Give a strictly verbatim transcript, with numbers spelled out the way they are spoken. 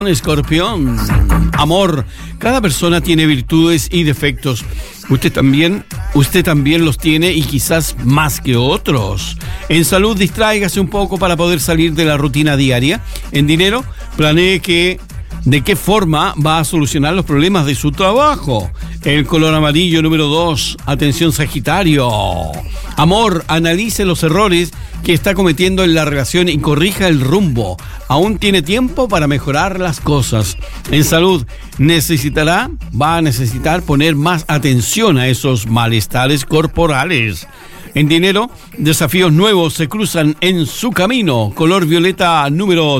Escorpión, amor. Cada persona tiene virtudes y defectos. Usted también, usted también los tiene y quizás más que otros. En salud, distráigase un poco para poder salir de la rutina diaria. En dinero, planee que de qué forma va a solucionar los problemas de su trabajo. El color amarillo número dos, atención Sagitario. Amor, analice los errores que está cometiendo en la relación y corrija el rumbo. Aún tiene tiempo para mejorar las cosas. En salud, necesitará, va a necesitar poner más atención a esos malestares corporales. En dinero, desafíos nuevos se cruzan en su camino. Color violeta número